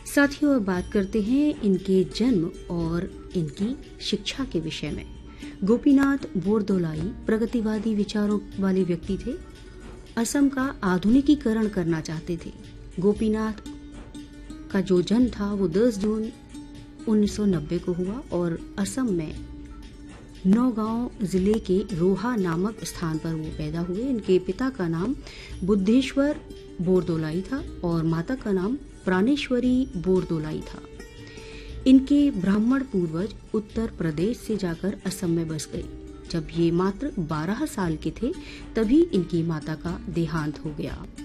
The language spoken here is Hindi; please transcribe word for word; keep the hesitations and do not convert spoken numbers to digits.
साथियों, अब बात करते हैं इनके जन्म और इनकी शिक्षा के विषय में। गोपीनाथ बोरदोलाई प्रगतिवादी विचारों वाले व्यक्ति थे। असम का आधुनिकीकरण करना चाहते थे। गोपीनाथ का जो जन्म था वो दस जून उन्नीस सौ नब्बे को हुआ और असम में नौगांव जिले के रोहा नामक स्थान पर वो पैदा हुए। इनके पिता का नाम बुद्धेश्वर बोरदोलाई था और माता का नाम प्राणेश्वरी बोरदोलाई था। इनके ब्राह्मण पूर्वज उत्तर प्रदेश से जाकर असम में बस गए। जब ये मात्र बारह साल के थे तभी इनकी माता का देहांत हो गया।